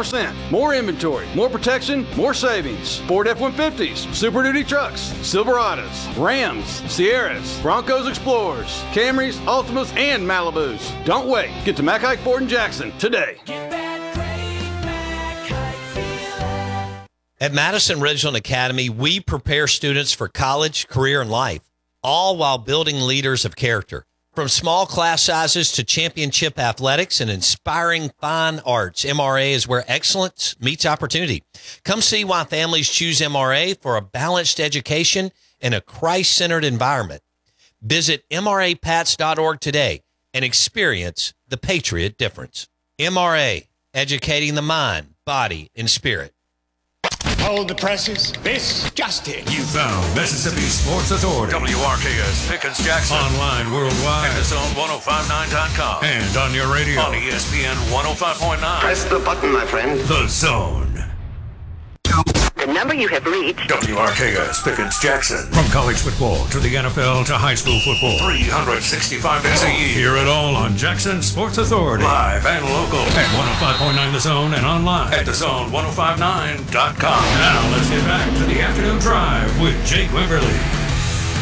25%. More inventory, more protection, more savings. Ford F-150s, Super Duty trucks, Silverados, Rams, Sierras, Broncos Explorers, Camrys, Altimas, and Malibus. Don't wait. Get to Mac Haik Ford in Jackson today. At Madison Ridgeland Academy, we prepare students for college, career, and life, all while building leaders of character. From small class sizes to championship athletics and inspiring fine arts, MRA is where excellence meets opportunity. Come see why families choose MRA for a balanced education and a Christ-centered environment. Visit MRAPats.org today and experience the Patriot difference. MRA, educating the mind, body, and spirit. Hold the presses. This just in. You found Mississippi Sports Authority. WRKS Pickens Jackson. Online worldwide. At thezone1059.com. And on your radio. On ESPN 105.9. Press the button, my friend. The Zone. The number you have reached. WRKS Pickens Jackson. From college football to the NFL to high school football. 365 days a year. Hear it all on Jackson Sports Authority. Live and local. At 105.9 The Zone and online. At thezone1059.com. Now let's get back to the afternoon drive with Jake Wimberly.